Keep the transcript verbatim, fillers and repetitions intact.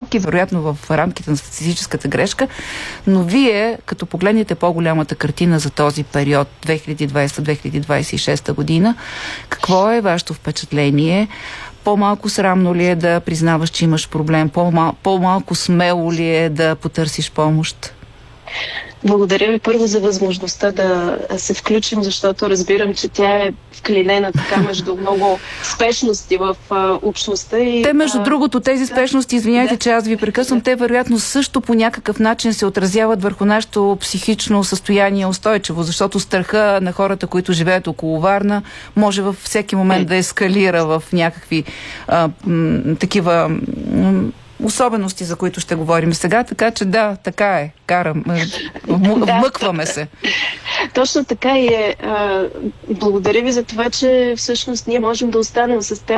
насоки, вероятно в рамките на статистическата грешка, но вие, като погледнете по-голямата картина за този период две хиляди и двадесета - две хиляди двадесет и шеста година, какво е вашето впечатление? По-малко срамно ли е да признаваш, че имаш проблем? По-мал, по-малко смело ли е да потърсиш помощ? Благодаря ви първо за възможността да се включим, защото разбирам, че тя е вклинена така между много спешности в а, общността. И, те, между а, другото, тези спешности, извиняйте, да, че аз ви прекъсвам, да. Те вероятно също по някакъв начин се отразяват върху нашето психично състояние устойчиво, защото страха на хората, които живеят около Варна, може във всеки момент да ескалира в някакви а, м, такива... М, особености, за които ще говорим сега, така че да, така е. Карам, вмъкваме се. Точно така и е. Благодаря ви за това, че всъщност ние можем да останем с теб